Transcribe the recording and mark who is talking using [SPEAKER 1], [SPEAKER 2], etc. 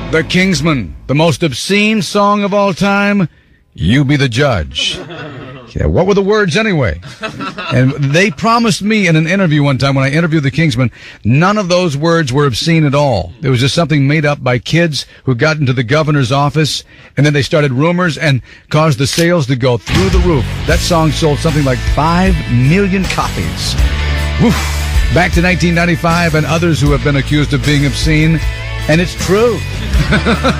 [SPEAKER 1] The Kingsmen, the most obscene song of all time. You be the judge. Yeah, what were the words anyway? And they promised me in an interview one time when I interviewed the Kingsmen, none of those words were obscene at all. It was just something made up by kids who got into the governor's office, and then they started rumors and caused the sales to go through the roof. That song sold something like 5 million copies. Whew. Back to 1995 and others who have been accused of being obscene, and it's true.